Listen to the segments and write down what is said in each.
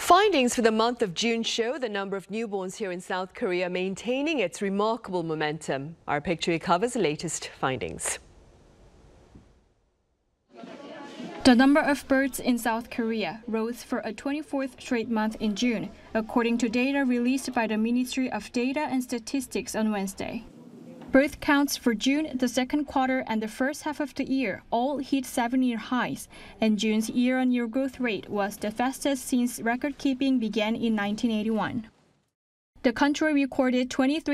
Findings for the month of June show the number of newborns here in South Korea maintaining its remarkable momentum. Our picture covers the latest findings. The number of births in South Korea rose for a 24th straight month in June, according to data released by the Ministry of Data and Statistics on Wednesday. Birth counts for June, the second quarter, and the first half of the year all hit 7-year highs, and June's year-on-year growth rate was the fastest since record-keeping began in 1981. The country recorded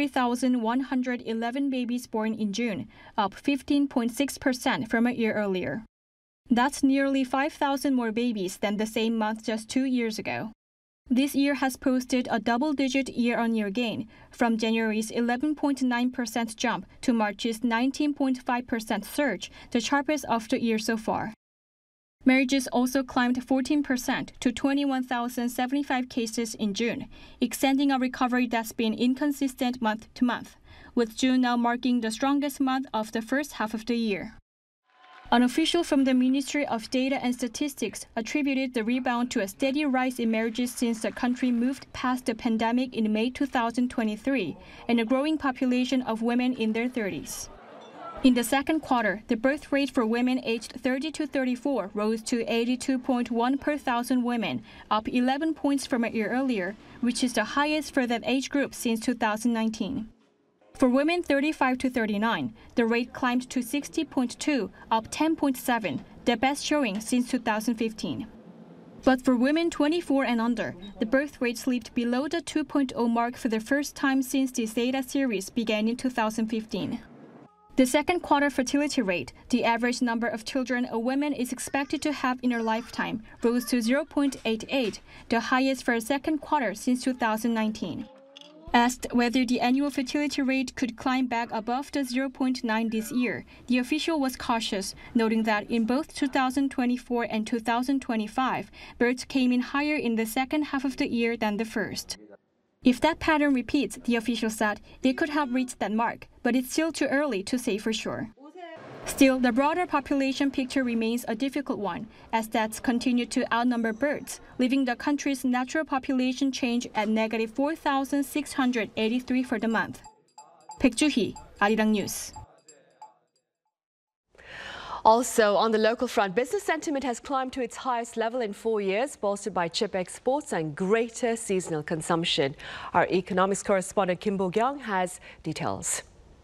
23,111 babies born in June, up 15.6% from a year earlier. That's nearly 5,000 more babies than the same month just 2 years ago. This year has posted a double-digit year-on-year gain, from January's 11.9% jump to March's 19.5% surge, the sharpest of the year so far. Marriages also climbed 14% to 21,075 cases in June, extending a recovery that's been inconsistent month to month, with June now marking the strongest month of the first half of the year. An official from the Ministry of Data and Statistics attributed the rebound to a steady rise in marriages since the country moved past the pandemic in May 2023 and a growing population of women in their 30s. In the second quarter, the birth rate for women aged 30 to 34 rose to 82.1 per thousand women, up 11 points from a year earlier, which is the highest for that age group since 2019. For women 35 to 39, the rate climbed to 60.2, up 10.7, the best showing since 2015. But for women 24 and under, the birth rate slipped below the 2.0 mark for the first time since this data series began in 2015. The second quarter fertility rate, the average number of children a woman is expected to have in her lifetime, rose to 0.88, the highest for a second quarter since 2019. Asked whether the annual fertility rate could climb back above the 0.9 this year, the official was cautious, noting that in both 2024 and 2025, births came in higher in the second half of the year than the first. If that pattern repeats, the official said, it could have reached that mark, but it's still too early to say for sure. Still, the broader population picture remains a difficult one, as deaths continue to outnumber births, leaving the country's natural population change at negative 4,683 for the month. Baek Ju-hee, Arirang News. Also, on the local front, business sentiment has climbed to its highest level in 4 years, bolstered by chip exports and greater seasonal consumption. Our economics correspondent Kim Bo-kyung has details.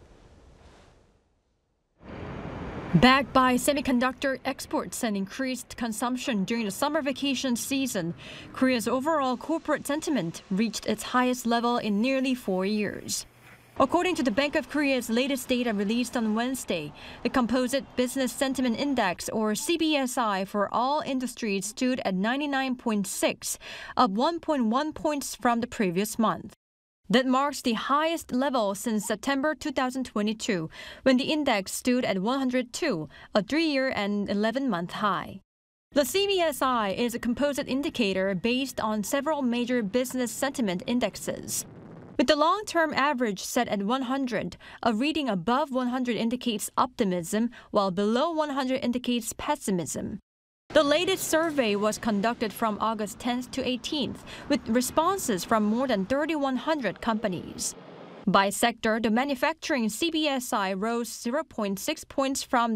Backed by semiconductor exports and increased consumption during the summer vacation season, Korea's overall corporate sentiment reached its highest level in nearly 4 years. According to the Bank of Korea's latest data released on Wednesday, the Composite Business Sentiment Index, or CBSI, for all industries stood at 99.6, up 1.1 points from the previous month. That marks the highest level since September 2022, when the index stood at 102, a 3-year and 11-month high. The CBSI is a composite indicator based on several major business sentiment indexes. With the long-term average set at 100, a reading above 100 indicates optimism, while below 100 indicates pessimism. The latest survey was conducted from August 10th to 18th, with responses from more than 3,100 companies. By sector, the manufacturing CBSI rose 0.6 points from